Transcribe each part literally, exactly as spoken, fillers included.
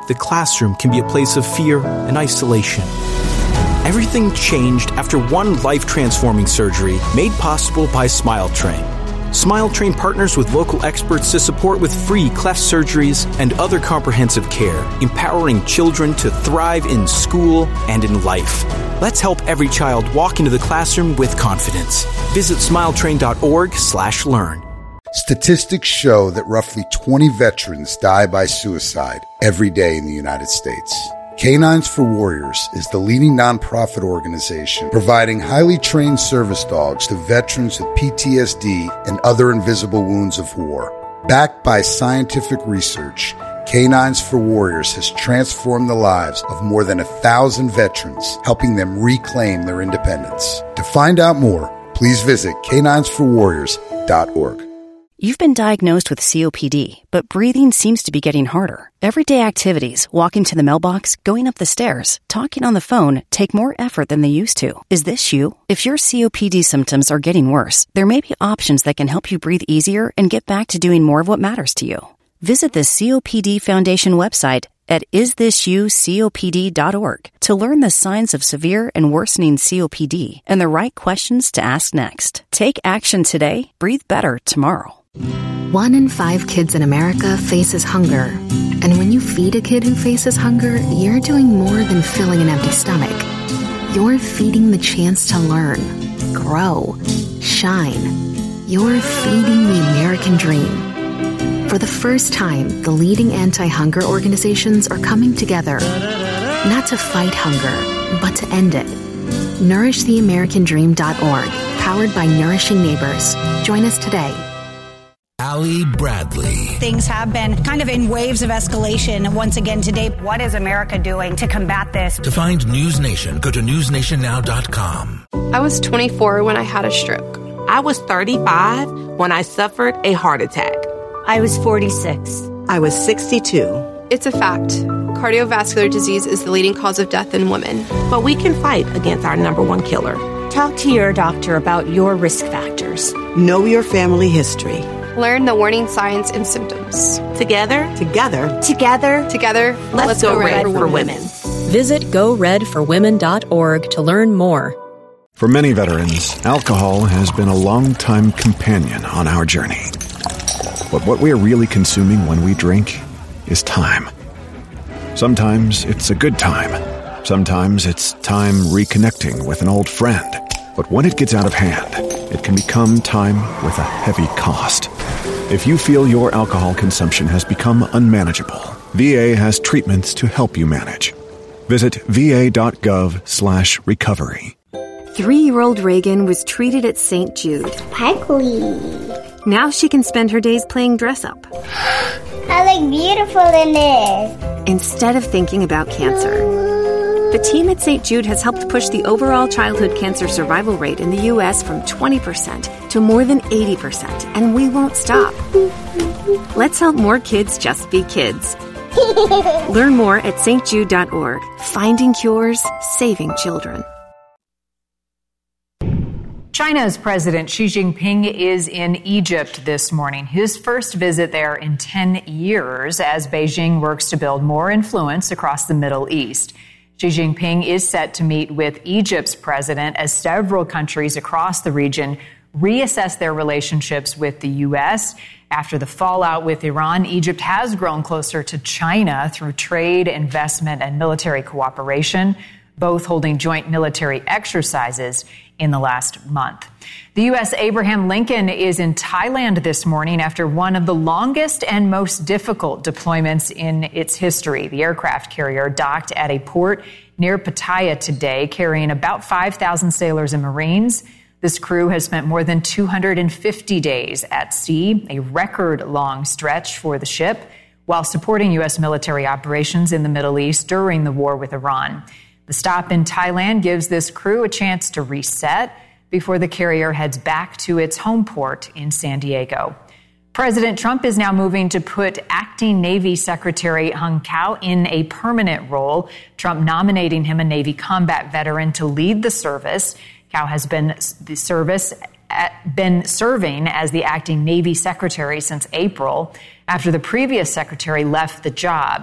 the classroom can be a place of fear and isolation. Everything changed after one life-transforming surgery made possible by SmileTrain. SmileTrain partners with local experts to support with free cleft surgeries and other comprehensive care, empowering children to thrive in school and in life. Let's help every child walk into the classroom with confidence. Visit smiletrain.org slash learn. Statistics show that roughly twenty veterans die by suicide every day in the United States. Canines for Warriors is the leading nonprofit organization providing highly trained service dogs to veterans with P T S D and other invisible wounds of war. Backed by scientific research, Canines for Warriors has transformed the lives of more than a thousand veterans, helping them reclaim their independence. To find out more, please visit canines for warriors dot org. You've been diagnosed with C O P D, but breathing seems to be getting harder. Everyday activities, walking to the mailbox, going up the stairs, talking on the phone, take more effort than they used to. Is this you? If your C O P D symptoms are getting worse, there may be options that can help you breathe easier and get back to doing more of what matters to you. Visit the C O P D Foundation website at is this you copd dot org to learn the signs of severe and worsening C O P D and the right questions to ask next. Take action today, breathe better tomorrow. One in five kids in America faces hunger. And when you feed a kid who faces hunger, you're doing more than filling an empty stomach. You're feeding the chance to learn, grow, shine. You're feeding the American dream. For the first time, the leading anti-hunger organizations are coming together, not to fight hunger, but to end it. nourish the american dream dot org, powered by Nourishing Neighbors. Join us today. Allie Bradley. Things have been kind of in waves of escalation once again today. What is America doing to combat this? To find News Nation, go to news nation now dot com. I was twenty-four when I had a stroke. I was thirty-five when I suffered a heart attack. I was forty-six. I was sixty-two. It's a fact. Cardiovascular disease is the leading cause of death in women. But we can fight against our number one killer. Talk to your doctor about your risk factors. Know your family history. Learn the warning signs and symptoms. Together, together, together, together, let's, let's go, go red, red for, for women. women. Visit go red for women dot org to learn more. For many veterans, alcohol has been a long-time companion on our journey. But what we are really consuming when we drink is time. Sometimes it's a good time. Sometimes it's time reconnecting with an old friend. But when it gets out of hand, it can become time with a heavy cost. If you feel your alcohol consumption has become unmanageable, V A has treatments to help you manage. Visit va.gov slash recovery. Three-year-old Reagan was treated at Saint Jude. Sparkly. Now she can spend her days playing dress-up. I look beautiful in this. Instead of thinking about cancer. The team at Saint Jude has helped push the overall childhood cancer survival rate in the U S from twenty percent to more than eighty percent, and we won't stop. Let's help more kids just be kids. Learn more at s t jude dot org. Finding cures, saving children. China's President Xi Jinping is in Egypt this morning, his first visit there in ten years as Beijing works to build more influence across the Middle East. Xi Jinping is set to meet with Egypt's president as several countries across the region reassess their relationships with the U S. After the fallout with Iran, Egypt has grown closer to China through trade, investment, and military cooperation, both holding joint military exercises in the last month. The U S Abraham Lincoln is in Thailand this morning after one of the longest and most difficult deployments in its history. The aircraft carrier docked at a port near Pattaya today, carrying about five thousand sailors and Marines. This crew has spent more than two hundred fifty days at sea, a record-long stretch for the ship, while supporting U S military operations in the Middle East during the war with Iran. The stop in Thailand gives this crew a chance to reset before the carrier heads back to its home port in San Diego. President Trump is now moving to put acting Navy Secretary Hung Cao in a permanent role, Trump nominating him, a Navy combat veteran, to lead the service. Cao has been the service been serving as the acting Navy Secretary since April, after the previous secretary left the job.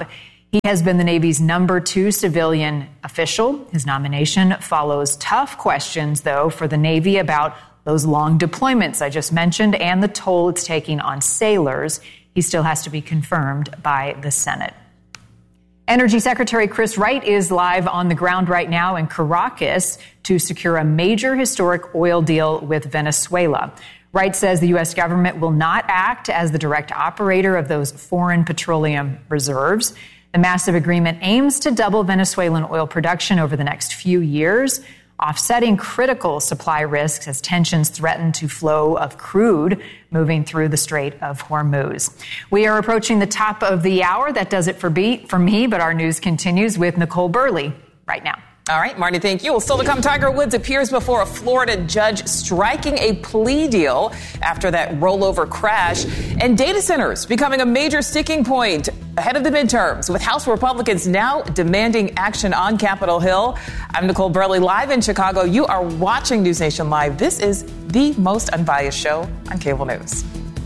He has been the Navy's number two civilian official. His nomination follows tough questions, though, for the Navy about those long deployments I just mentioned and the toll it's taking on sailors. He still has to be confirmed by the Senate. Energy Secretary Chris Wright is live on the ground right now in Caracas to secure a major historic oil deal with Venezuela. Wright says the U S government will not act as the direct operator of those foreign petroleum reserves. The massive agreement aims to double Venezuelan oil production over the next few years, offsetting critical supply risks as tensions threaten to flow of crude moving through the Strait of Hormuz. We are approaching the top of the hour. That does it for, be, for me, but our news continues with Nicole Burley right now. All right, Marty, thank you. Well, still to come, Tiger Woods appears before a Florida judge striking a plea deal after that rollover crash. And data centers becoming a major sticking point ahead of the midterms, with House Republicans now demanding action on Capitol Hill. I'm Nicole Burley, live in Chicago. You are watching News Nation Live. This is the most unbiased show on cable news.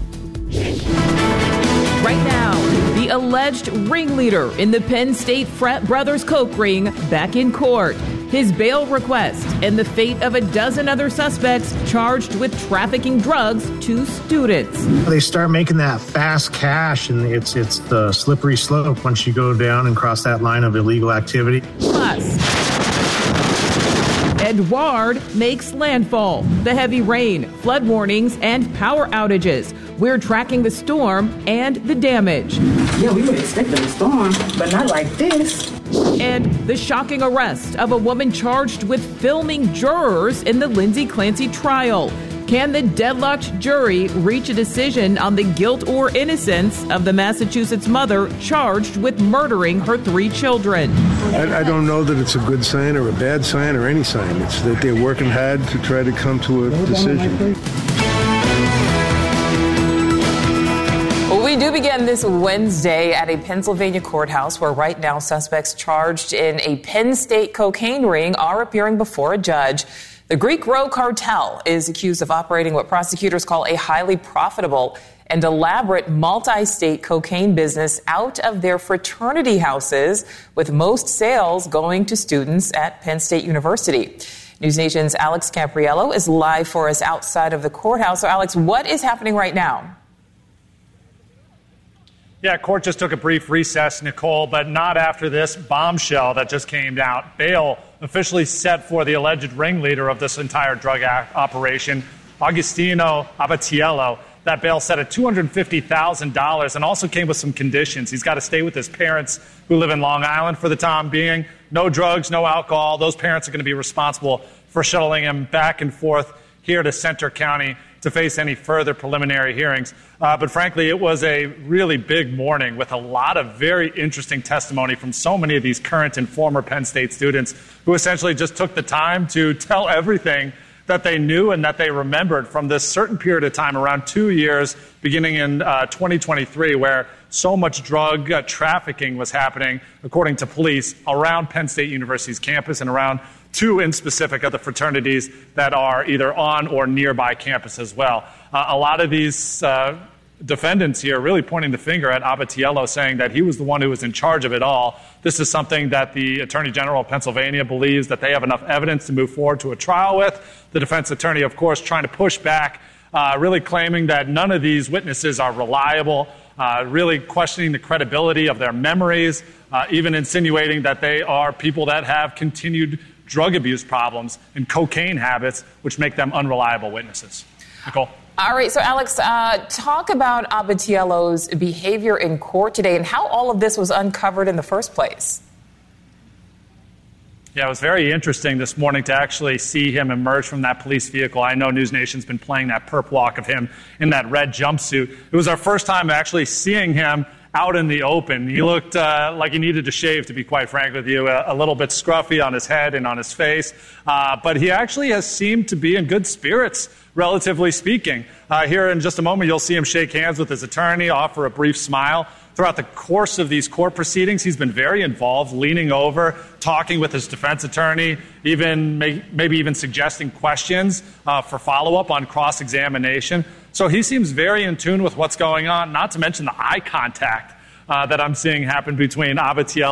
Right now, the alleged ringleader in the Penn State Frat Brothers Coke ring back in court. His bail request and the fate of a dozen other suspects charged with trafficking drugs to students. They start making that fast cash, and it's it's the slippery slope once you go down and cross that line of illegal activity. Plus, Edouard makes landfall. The heavy rain, flood warnings, and power outages. We're tracking the storm and the damage. Yeah, we were expecting a storm, but not like this. And the shocking arrest of a woman charged with filming jurors in the Lindsay Clancy trial. Can the deadlocked jury reach a decision on the guilt or innocence of the Massachusetts mother charged with murdering her three children? I, I don't know that it's a good sign or a bad sign or any sign. It's that they're working hard to try to come to a decision. We do begin this Wednesday at a Pennsylvania courthouse where right now suspects charged in a Penn State cocaine ring are appearing before a judge. The Greek Row cartel is accused of operating what prosecutors call a highly profitable and elaborate multi-state cocaine business out of their fraternity houses, with most sales going to students at Penn State University. News Nation's Alex Capriello is live for us outside of the courthouse. So, Alex, what is happening right now? Yeah, court just took a brief recess, Nicole, but not after this bombshell that just came out. Bail officially set for the alleged ringleader of this entire drug operation, Agostino Abatiello. That bail set at two hundred fifty thousand dollars and also came with some conditions. He's got to stay with his parents who live in Long Island for the time being. No drugs, no alcohol. Those parents are going to be responsible for shuttling him back and forth here to Center County to face any further preliminary hearings. Uh, but frankly, it was a really big morning with a lot of very interesting testimony from so many of these current and former Penn State students who essentially just took the time to tell everything that they knew and that they remembered from this certain period of time, around two years, beginning in uh, twenty twenty-three, where so much drug uh, trafficking was happening, according to police, around Penn State University's campus and around two in specific of the fraternities that are either on or nearby campus as well. Uh, a lot of these uh, defendants here really pointing the finger at Abatiello, saying that he was the one who was in charge of it all. This is something that the Attorney General of Pennsylvania believes that they have enough evidence to move forward to a trial with. The defense attorney, of course, trying to push back, uh, really claiming that none of these witnesses are reliable, uh, really questioning the credibility of their memories, uh, even insinuating that they are people that have continued drug abuse problems and cocaine habits, which make them unreliable witnesses. Nicole? All right, so Alex, uh, talk about Abatiello's behavior in court today and how all of this was uncovered in the first place. Yeah, it was very interesting this morning to actually see him emerge from that police vehicle. I know News Nation's been playing that perp walk of him in that red jumpsuit. It was our first time actually seeing him out in the open. He looked uh, like he needed to shave, to be quite frank with you, a, a little bit scruffy on his head and on his face. Uh, but he actually has seemed to be in good spirits, relatively speaking. Uh, here in just a moment, you'll see him shake hands with his attorney, offer a brief smile. Throughout the course of these court proceedings, he's been very involved, leaning over, talking with his defense attorney, even may, maybe even suggesting questions uh, for follow-up on cross-examination. So he seems very in tune with what's going on, not to mention the eye contact uh, that I'm seeing happen between Abatiel